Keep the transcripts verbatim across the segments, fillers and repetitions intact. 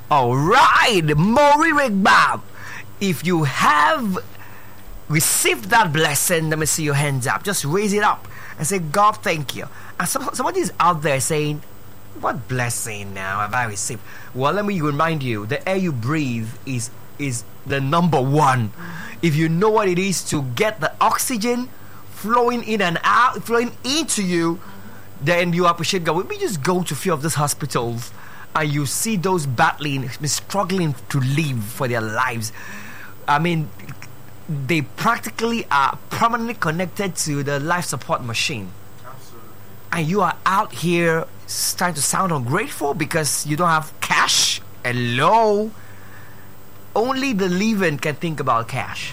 All right, Mori Rigbab. If you have received that blessing, let me see your hands up. Just raise it up and say, God, thank you. And some, somebody is out there saying, what blessing now have I received? Well, let me remind you, the air you breathe is is the number one. If you know what it is to get the oxygen flowing in and out, flowing into you, then you appreciate God. When we just go to a few of these hospitals and you see those battling, struggling to live for their lives, I mean, they practically are permanently connected to the life support machine. Absolutely. And you are out here starting to sound ungrateful because you don't have cash. Hello? Only the living can think about cash.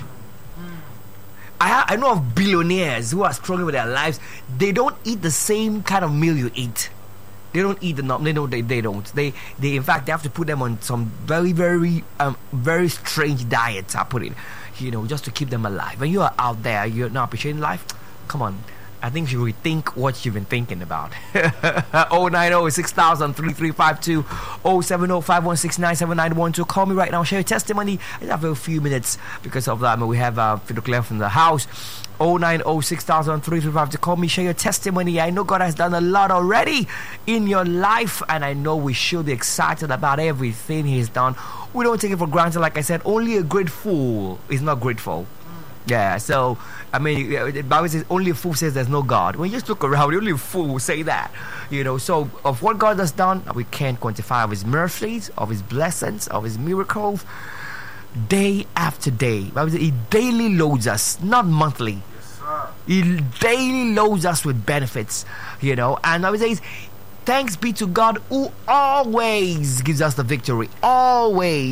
I, ha- I know of billionaires who are struggling with their lives. They don't eat the same kind of meal you eat. They don't eat the norm. They know they, they don't. They they in fact they have to put them on some very very um very strange diets. I put it, you know, just to keep them alive. When you are out there, you're not appreciating life. Come on. I think you rethink what you've been thinking about. oh nine oh six thousand three three five two oh seven oh five one six nine seven nine one two. Call me right now. Share your testimony. I have a few minutes because of that. I mean, we have uh, Fido Claire from the house. oh nine oh six thousand three three five to call me. Share your testimony. I know God has done a lot already in your life, and I know we should be excited about everything He's done. We don't take it for granted. Like I said, only a great fool is not grateful. Yeah, so I mean, the Bible says only a fool says there's no God. When you just look around, only a fool will say that. You know, so of what God has done, we can't quantify of His mercies, of His blessings, of His miracles, day after day. Bible says He daily loads us, not monthly. Yes, sir. He daily loads us with benefits. You know, and Bible says, thanks be to God who always gives us the victory. Always.